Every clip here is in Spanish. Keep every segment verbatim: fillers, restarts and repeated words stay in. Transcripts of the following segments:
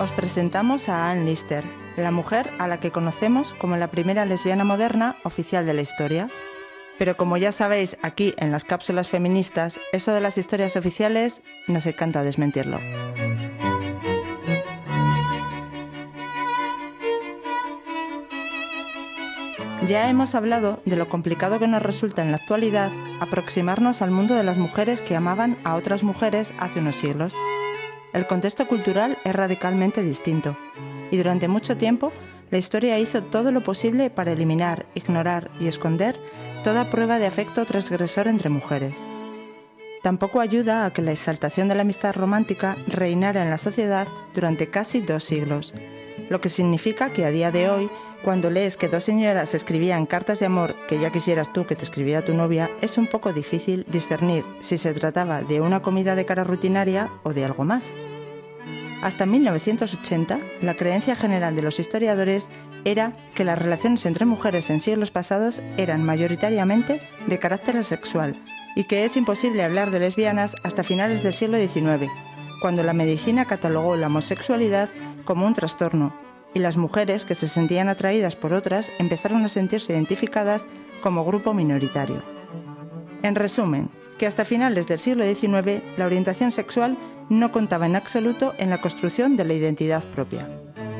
os presentamos a Anne Lister, la mujer a la que conocemos como la primera lesbiana moderna oficial de la historia. Pero como ya sabéis, aquí en las cápsulas feministas, eso de las historias oficiales nos encanta desmentirlo. Ya hemos hablado de lo complicado que nos resulta en la actualidad aproximarnos al mundo de las mujeres que amaban a otras mujeres hace unos siglos. El contexto cultural es radicalmente distinto, y durante mucho tiempo la historia hizo todo lo posible para eliminar, ignorar y esconder toda prueba de afecto transgresor entre mujeres. Tampoco ayuda a que la exaltación de la amistad romántica reinara en la sociedad durante casi dos siglos, lo que significa que a día de hoy, cuando lees que dos señoras escribían cartas de amor que ya quisieras tú que te escribiera tu novia, es un poco difícil discernir si se trataba de una comida de cara rutinaria o de algo más. Hasta mil novecientos ochenta, la creencia general de los historiadores era que las relaciones entre mujeres en siglos pasados eran mayoritariamente de carácter sexual y que es imposible hablar de lesbianas hasta finales del siglo diecinueve, cuando la medicina catalogó la homosexualidad como un trastorno y las mujeres que se sentían atraídas por otras empezaron a sentirse identificadas como grupo minoritario. En resumen, que hasta finales del siglo diecinueve la orientación sexual no contaba en absoluto en la construcción de la identidad propia.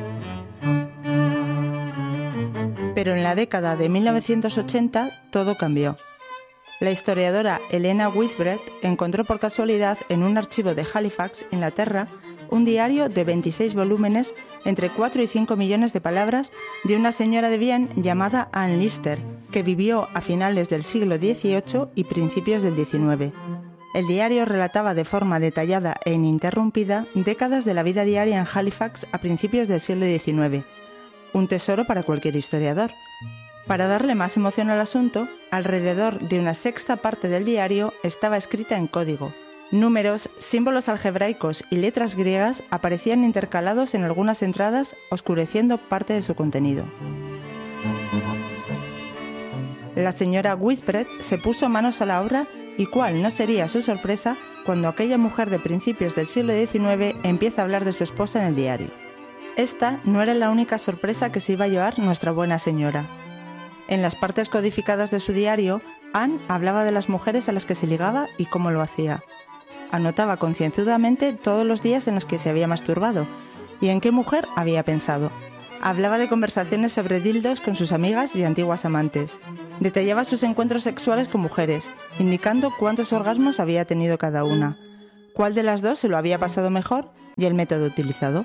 Pero en la década de mil novecientos ochenta todo cambió. La historiadora Helena Whitbread encontró por casualidad en un archivo de Halifax, Inglaterra, un diario de veintiséis volúmenes, entre cuatro y cinco millones de palabras, de una señora de bien llamada Anne Lister, que vivió a finales del siglo dieciocho y principios del diecinueve. El diario relataba de forma detallada e ininterrumpida décadas de la vida diaria en Halifax a principios del siglo diecinueve. Un tesoro para cualquier historiador. Para darle más emoción al asunto, alrededor de una sexta parte del diario estaba escrita en código. Números, símbolos algebraicos y letras griegas aparecían intercalados en algunas entradas, oscureciendo parte de su contenido. La señora Whitbread se puso manos a la obra y cuál no sería su sorpresa cuando aquella mujer de principios del siglo diecinueve empieza a hablar de su esposa en el diario. Esta no era la única sorpresa que se iba a llevar nuestra buena señora. En las partes codificadas de su diario, Anne hablaba de las mujeres a las que se ligaba y cómo lo hacía. Anotaba concienzudamente todos los días en los que se había masturbado y en qué mujer había pensado. Hablaba de conversaciones sobre dildos con sus amigas y antiguas amantes. Detallaba sus encuentros sexuales con mujeres, indicando cuántos orgasmos había tenido cada una, cuál de las dos se lo había pasado mejor y el método utilizado.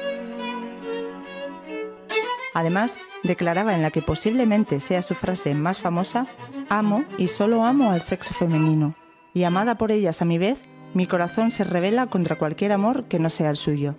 Además, declaraba en la que posiblemente sea su frase más famosa: «Amo y solo amo al sexo femenino, y amada por ellas a mi vez, mi corazón se rebela contra cualquier amor que no sea el suyo».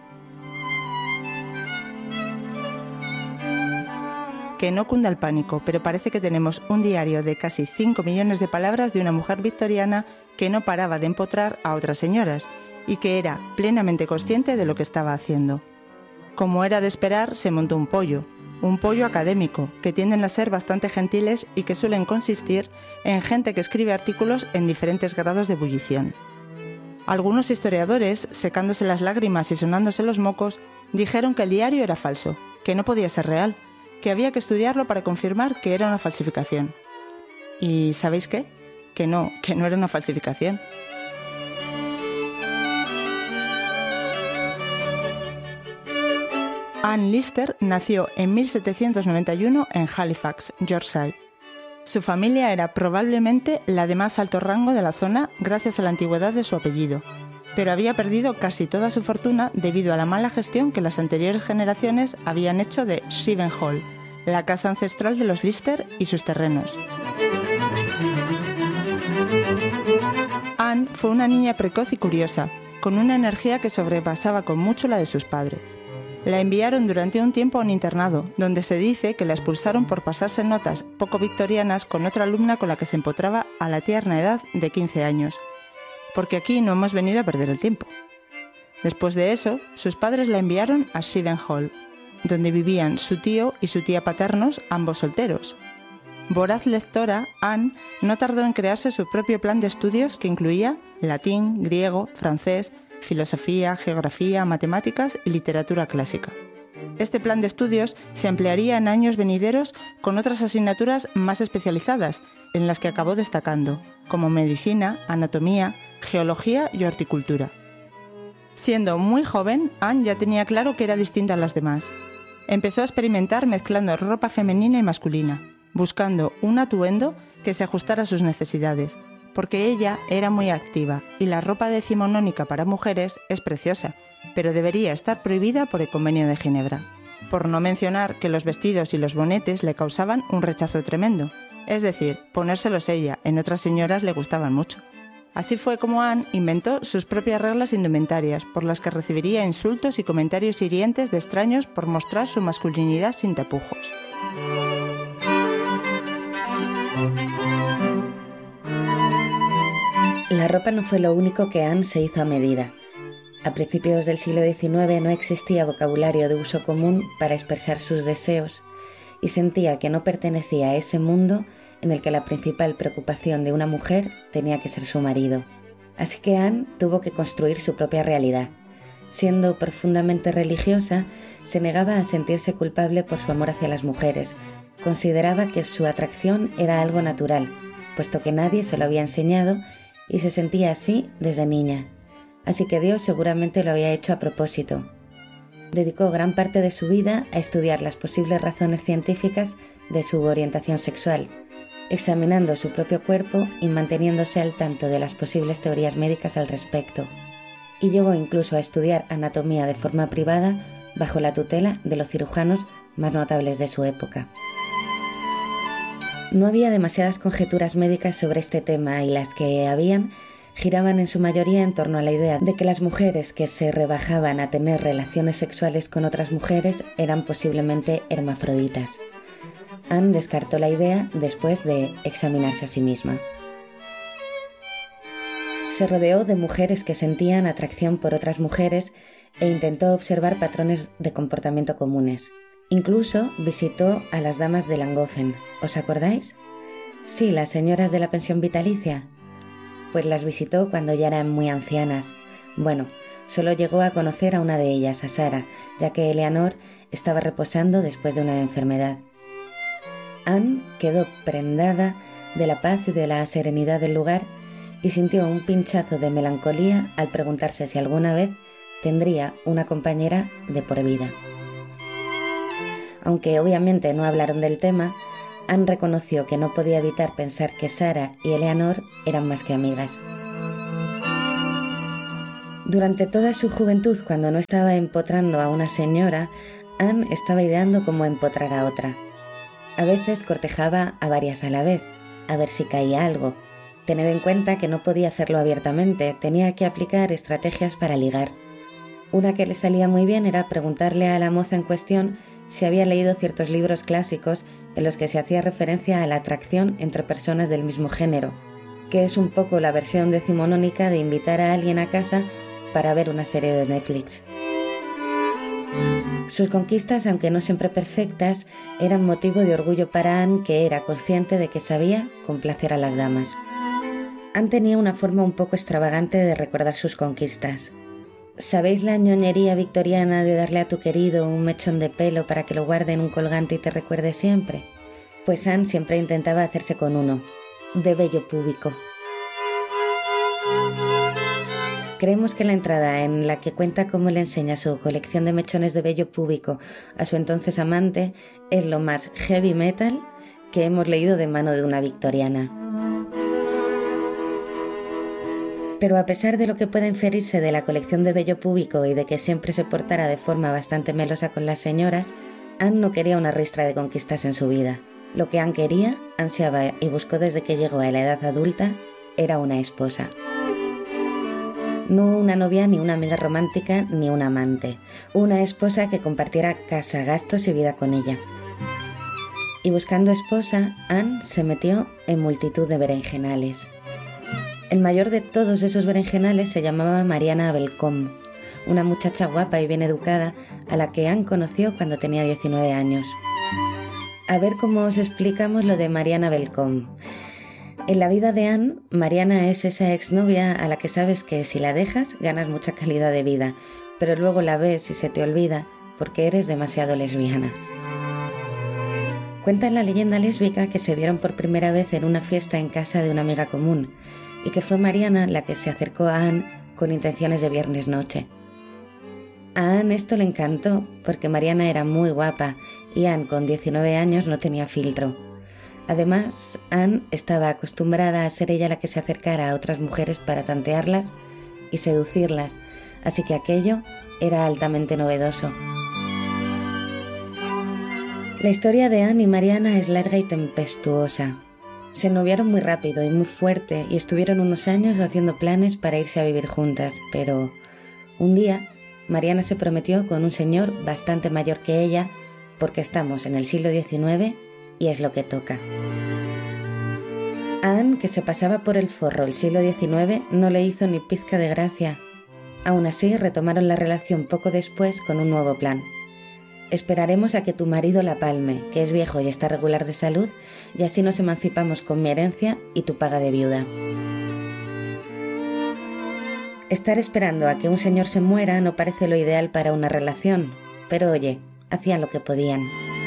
Que no cunda el pánico, pero parece que tenemos un diario de casi cinco millones de palabras de una mujer victoriana que no paraba de empotrar a otras señoras y que era plenamente consciente de lo que estaba haciendo. Como era de esperar, se montó un pollo, un pollo académico, que tienden a ser bastante gentiles y que suelen consistir en gente que escribe artículos en diferentes grados de ebullición. Algunos historiadores, secándose las lágrimas y sonándose los mocos, dijeron que el diario era falso, que no podía ser real, que había que estudiarlo para confirmar que era una falsificación. ¿Y sabéis qué? Que no, que no era una falsificación. Anne Lister nació en mil setecientos noventa y uno en Halifax, Yorkshire. Su familia era probablemente la de más alto rango de la zona gracias a la antigüedad de su apellido, pero había perdido casi toda su fortuna debido a la mala gestión que las anteriores generaciones habían hecho de Shiven Hall, la casa ancestral de los Lister y sus terrenos. Anne fue una niña precoz y curiosa, con una energía que sobrepasaba con mucho la de sus padres. La enviaron durante un tiempo a un internado, donde se dice que la expulsaron por pasarse notas poco victorianas con otra alumna con la que se empotraba a la tierna edad de quince años. Porque aquí no hemos venido a perder el tiempo. Después de eso, sus padres la enviaron a Shiven Hall, donde vivían su tío y su tía paternos, ambos solteros. Voraz lectora, Anne no tardó en crearse su propio plan de estudios que incluía latín, griego, francés, filosofía, geografía, matemáticas y literatura clásica. Este plan de estudios se ampliaría en años venideros con otras asignaturas más especializadas, en las que acabó destacando, como medicina, anatomía, geología y horticultura. Siendo muy joven, Anne ya tenía claro que era distinta a las demás. Empezó a experimentar mezclando ropa femenina y masculina, buscando un atuendo que se ajustara a sus necesidades, porque ella era muy activa y la ropa decimonónica para mujeres es preciosa, pero debería estar prohibida por el Convenio de Ginebra. Por no mencionar que los vestidos y los bonetes le causaban un rechazo tremendo, es decir, ponérselos ella, en otras señoras le gustaban mucho. Así fue como Anne inventó sus propias reglas indumentarias, por las que recibiría insultos y comentarios hirientes de extraños por mostrar su masculinidad sin tapujos. La ropa no fue lo único que Anne se hizo a medida. A principios del siglo diecinueve no existía vocabulario de uso común para expresar sus deseos y sentía que no pertenecía a ese mundo en el que la principal preocupación de una mujer tenía que ser su marido. Así que Anne tuvo que construir su propia realidad. Siendo profundamente religiosa, se negaba a sentirse culpable por su amor hacia las mujeres. Consideraba que su atracción era algo natural, puesto que nadie se lo había enseñado y se sentía así desde niña. Así que Dios seguramente lo había hecho a propósito. Dedicó gran parte de su vida a estudiar las posibles razones científicas de su orientación sexual, examinando su propio cuerpo y manteniéndose al tanto de las posibles teorías médicas al respecto. Y llegó incluso a estudiar anatomía de forma privada bajo la tutela de los cirujanos más notables de su época. No había demasiadas conjeturas médicas sobre este tema y las que habían giraban en su mayoría en torno a la idea de que las mujeres que se rebajaban a tener relaciones sexuales con otras mujeres eran posiblemente hermafroditas. Anne descartó la idea después de examinarse a sí misma. Se rodeó de mujeres que sentían atracción por otras mujeres e intentó observar patrones de comportamiento comunes. Incluso visitó a las damas de Langofen, ¿os acordáis? Sí, las señoras de la pensión vitalicia. Pues las visitó cuando ya eran muy ancianas. Bueno, solo llegó a conocer a una de ellas, a Sara, ya que Eleanor estaba reposando después de una enfermedad. Anne quedó prendada de la paz y de la serenidad del lugar y sintió un pinchazo de melancolía al preguntarse si alguna vez tendría una compañera de por vida. Aunque obviamente no hablaron del tema, Anne reconoció que no podía evitar pensar que Sara y Eleanor eran más que amigas. Durante toda su juventud, cuando no estaba empotrando a una señora, Anne estaba ideando cómo empotrar a otra. A veces cortejaba a varias a la vez, a ver si caía algo. Tened en cuenta que no podía hacerlo abiertamente, tenía que aplicar estrategias para ligar. Una que le salía muy bien era preguntarle a la moza en cuestión si había leído ciertos libros clásicos en los que se hacía referencia a la atracción entre personas del mismo género, que es un poco la versión decimonónica de invitar a alguien a casa para ver una serie de Netflix. Sus conquistas, aunque no siempre perfectas, eran motivo de orgullo para Anne, que era consciente de que sabía complacer a las damas. Anne tenía una forma un poco extravagante de recordar sus conquistas. ¿Sabéis la ñoñería victoriana de darle a tu querido un mechón de pelo para que lo guarde en un colgante y te recuerde siempre? Pues Anne siempre intentaba hacerse con uno, de vello púbico. Creemos que la entrada en la que cuenta cómo le enseña su colección de mechones de vello púbico a su entonces amante es lo más heavy metal que hemos leído de mano de una victoriana. Pero a pesar de lo que pueda inferirse de la colección de vello púbico y de que siempre se portara de forma bastante melosa con las señoras, Anne no quería una ristra de conquistas en su vida. Lo que Anne quería, ansiaba y buscó desde que llegó a la edad adulta, era una esposa. No una novia, ni una amiga romántica, ni una amante. Una esposa que compartiera casa, gastos y vida con ella. Y buscando esposa, Anne se metió en multitud de berenjenales. El mayor de todos esos berenjenales se llamaba Mariana Belcom, una muchacha guapa y bien educada a la que Anne conoció cuando tenía diecinueve años. A ver cómo os explicamos lo de Mariana Belcom. En la vida de Anne, Mariana es esa exnovia a la que sabes que si la dejas ganas mucha calidad de vida, pero luego la ves y se te olvida porque eres demasiado lesbiana. Cuenta la leyenda lésbica que se vieron por primera vez en una fiesta en casa de una amiga común y que fue Mariana la que se acercó a Anne con intenciones de viernes noche. A Anne esto le encantó porque Mariana era muy guapa y Anne con diecinueve años no tenía filtro. Además, Anne estaba acostumbrada a ser ella la que se acercara a otras mujeres para tantearlas y seducirlas, así que aquello era altamente novedoso. La historia de Anne y Mariana es larga y tempestuosa. Se noviaron muy rápido y muy fuerte y estuvieron unos años haciendo planes para irse a vivir juntas, pero un día Mariana se prometió con un señor bastante mayor que ella, porque estamos en el siglo diecinueve y es lo que toca. A Anne, que se pasaba por el forro el siglo diecinueve, no le hizo ni pizca de gracia. Aún así, retomaron la relación poco después con un nuevo plan. Esperaremos a que tu marido la palme, que es viejo y está regular de salud, y así nos emancipamos con mi herencia y tu paga de viuda. Estar esperando a que un señor se muera no parece lo ideal para una relación, pero oye, hacían lo que podían.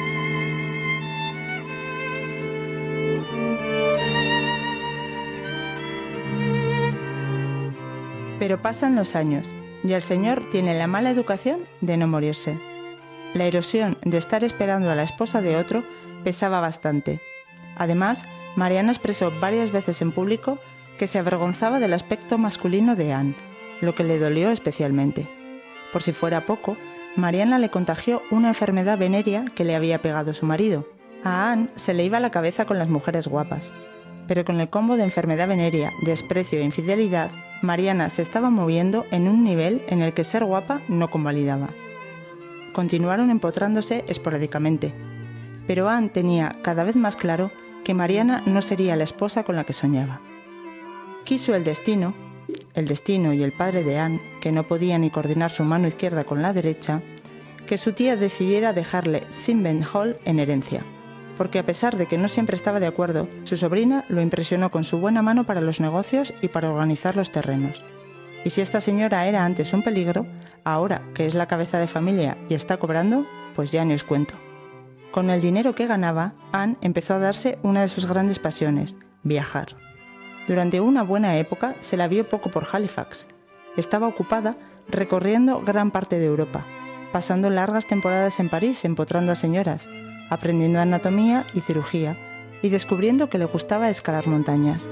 Pero pasan los años y el señor tiene la mala educación de no morirse. La erosión de estar esperando a la esposa de otro pesaba bastante. Además, Mariana expresó varias veces en público que se avergonzaba del aspecto masculino de Anne, lo que le dolió especialmente. Por si fuera poco, Mariana le contagió una enfermedad venérea que le había pegado su marido. A Anne se le iba la cabeza con las mujeres guapas, pero con el combo de enfermedad venérea, desprecio e infidelidad, Mariana se estaba moviendo en un nivel en el que ser guapa no convalidaba. Continuaron empotrándose esporádicamente, pero Anne tenía cada vez más claro que Mariana no sería la esposa con la que soñaba. Quiso el destino, el destino y el padre de Anne, que no podía ni coordinar su mano izquierda con la derecha, que su tía decidiera dejarle Sinvent Hall en herencia, porque a pesar de que no siempre estaba de acuerdo, su sobrina lo impresionó con su buena mano para los negocios y para organizar los terrenos. Y si esta señora era antes un peligro, ahora que es la cabeza de familia y está cobrando, pues ya ni os cuento. Con el dinero que ganaba, Anne empezó a darse una de sus grandes pasiones, viajar. Durante una buena época se la vio poco por Halifax. Estaba ocupada recorriendo gran parte de Europa, pasando largas temporadas en París empotrando a señoras, aprendiendo anatomía y cirugía y descubriendo que le gustaba escalar montañas.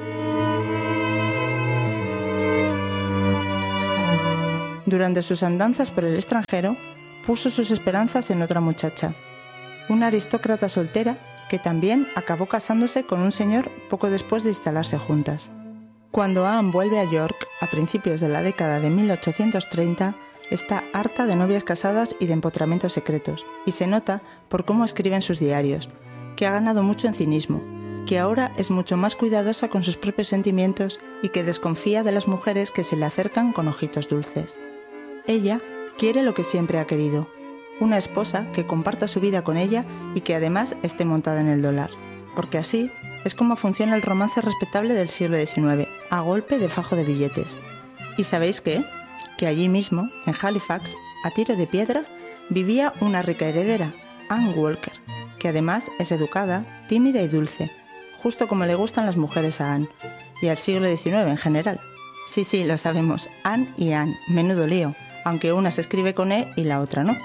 Durante sus andanzas por el extranjero, puso sus esperanzas en otra muchacha, una aristócrata soltera que también acabó casándose con un señor poco después de instalarse juntas. Cuando Anne vuelve a York, a principios de la década de mil ochocientos treinta, está harta de novias casadas y de empotramientos secretos, y se nota por cómo escribe en sus diarios, que ha ganado mucho en cinismo, que ahora es mucho más cuidadosa con sus propios sentimientos y que desconfía de las mujeres que se le acercan con ojitos dulces. Ella quiere lo que siempre ha querido, una esposa que comparta su vida con ella y que además esté montada en el dólar, porque así es como funciona el romance respetable del siglo diecinueve, a golpe de fajo de billetes. ¿Y sabéis qué? Que allí mismo, en Halifax, a tiro de piedra, vivía una rica heredera, Anne Walker, que además es educada, tímida y dulce, justo como le gustan las mujeres a Anne, y al siglo diecinueve en general. Sí, sí, lo sabemos, Anne y Anne, menudo lío, aunque una se escribe con E y la otra no.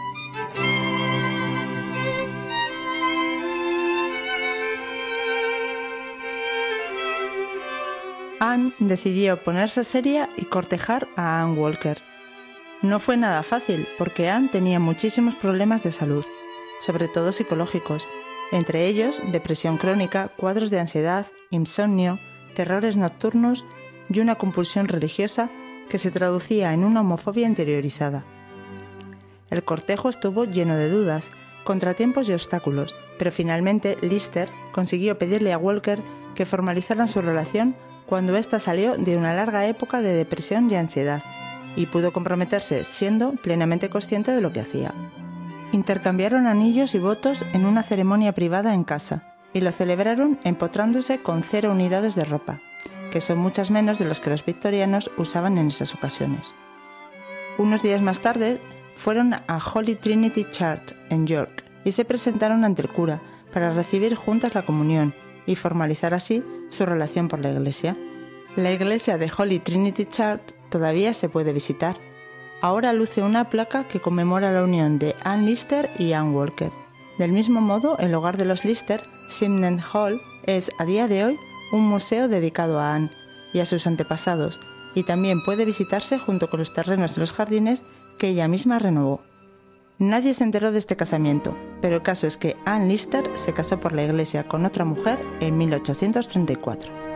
Anne decidió ponerse seria y cortejar a Anne Walker. No fue nada fácil, porque Anne tenía muchísimos problemas de salud, sobre todo psicológicos, entre ellos depresión crónica, cuadros de ansiedad, insomnio, terrores nocturnos y una compulsión religiosa que se traducía en una homofobia interiorizada. El cortejo estuvo lleno de dudas, contratiempos y obstáculos, pero finalmente Lister consiguió pedirle a Walker que formalizaran su relación cuando ésta salió de una larga época de depresión y ansiedad, y pudo comprometerse siendo plenamente consciente de lo que hacía. Intercambiaron anillos y votos en una ceremonia privada en casa, y lo celebraron empotrándose con cero unidades de ropa, que son muchas menos de las que los victorianos usaban en esas ocasiones. Unos días más tarde fueron a Holy Trinity Church en York y se presentaron ante el cura para recibir juntas la comunión y formalizar así su relación por la iglesia. La iglesia de Holy Trinity Church todavía se puede visitar. Ahora luce una placa que conmemora la unión de Anne Lister y Anne Walker. Del mismo modo, el hogar de los Lister, Simnel Hall, es a día de hoy un museo dedicado a Anne y a sus antepasados, y también puede visitarse junto con los terrenos de los jardines que ella misma renovó. Nadie se enteró de este casamiento, pero el caso es que Anne Lister se casó por la iglesia con otra mujer en mil ochocientos treinta y cuatro.